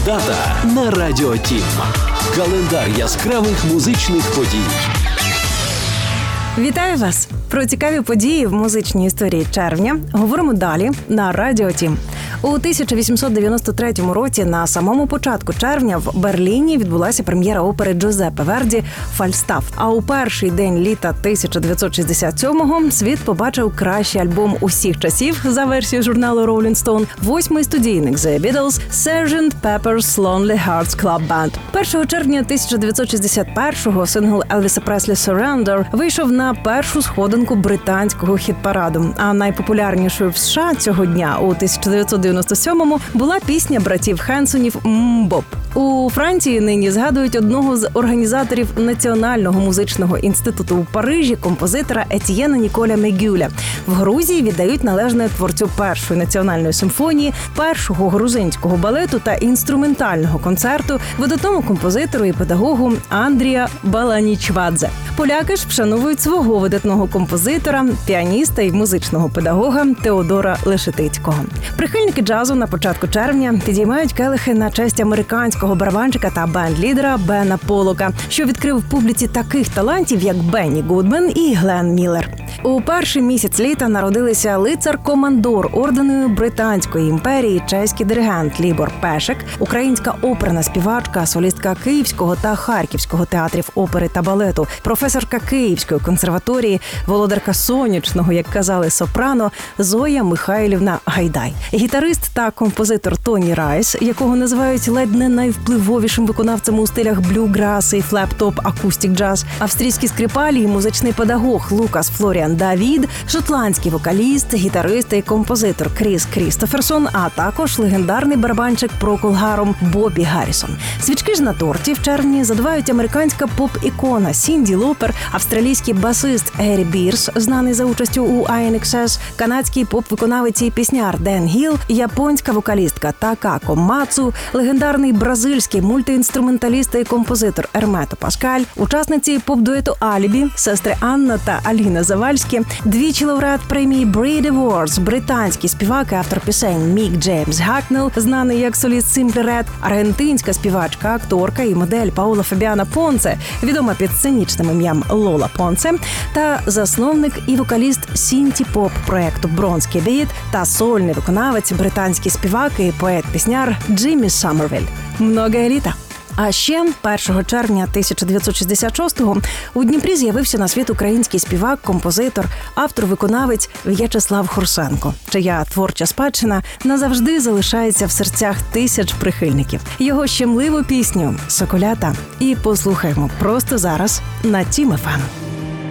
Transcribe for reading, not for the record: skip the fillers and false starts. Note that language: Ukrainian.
Дата на Радіо Тім. Календар яскравих музичних подій. Вітаю вас! Про цікаві події в музичній історії червня говоримо далі на Радіо Тім. У 1893 році на самому початку червня в Берліні відбулася прем'єра опери Джузеппе Верді «Фальстаф». А у перший день літа 1967-го світ побачив кращий альбом усіх часів за версією журналу Rolling Stone, восьмий студійник The Beatles «Sgt. Pepper's Lonely Hearts Club Band». 1 червня 1961-го сингл Елвіса Преслі «Surrender» вийшов на першу сходинку британського хіт-параду. А найпопулярнішою в США цього дня у 1997-му була пісня братів Хенсонів «Мбоп». У Франції нині згадують одного з організаторів Національного музичного інституту у Парижі, композитора Етьєна Ніколя Мегюля. В Грузії віддають належне творцю першої національної симфонії, першого грузинського балету та інструментального концерту видатному композитору і педагогу Андрія Баланічвадзе. Поляки ж вшановують свого видатного композитора, піаніста і музичного педагога Теодора Лешетицького. Прихильники джазу на початку червня підіймають келихи на честь американського барабанщика та бенд-лідера Бена Полока, що відкрив публіці таких талантів, як Бенні Гудмен і Глен Міллер. У перший місяць літа народилися лицар-командор ордену Британської імперії, чеський диригент Лібор Пешек, українська оперна співачка, солістка Київського та Харківського театрів опери та балету, професорка Київської консерваторії, володарка сонячного, як казали, сопрано, Зоя Михайлівна Гайдай. Гітарист та композитор Тоні Райс, якого називають ледь не найвпливовішим виконавцем у стилях блюграс і флеп-топ акустик джаз, австрійський скрипаль і музичний педагог Лукас Флоріан Давід, шотландський вокаліст, гітарист і композитор Кріс Крістоферсон, а також легендарний барабанщик Прокол Харум Бобі Гаррісон. Свічки ж на торті в червні задувають американська поп-ікона Сінді Лопер, австралійський басист Гері Бірс, знаний за участю у INXS, канадський поп-виконавець і пісняр Ден Гіл, японська вокалістка Такако Мацу, легендарний бразильський мультиінструменталіст і композитор Ермето Паскаль, учасниці поп-дуету Алібі, сестри Анна та Аліна Завальські, двічі лауреат премії Brit Awards, британський співак і автор пісень Мік Джеймс Гакнелл, знаний як соліст Simply Red, аргентинська співачка, акторка і модель Паула Фабіана Понце, відома під сценічним ім'ям Лола Понце, та засновник і вокаліст сінті-поп проекту Бронський Біт та сольний виконавець, британський співак і поет-пісняр Джиммі Саммервіль. Многое літо. А ще 1 червня 1966-го у Дніпрі з'явився на світ український співак, композитор, автор-виконавець В'ячеслав Хорсенко, чия творча спадщина назавжди залишається в серцях тисяч прихильників. Його щемливу пісню «Соколята» і послухаємо просто зараз на Тім ФМ.